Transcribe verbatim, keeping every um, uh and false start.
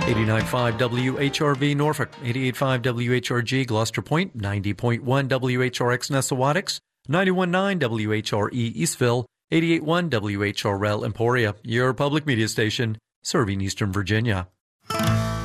eighty-nine point five W H R V Norfolk, eighty-eight point five W H R G Gloucester Point, ninety point one W H R X Nessawadix, ninety-one point nine W H R E Eastville, eighty-eight point one W H R L Emporia, your public media station serving Eastern Virginia.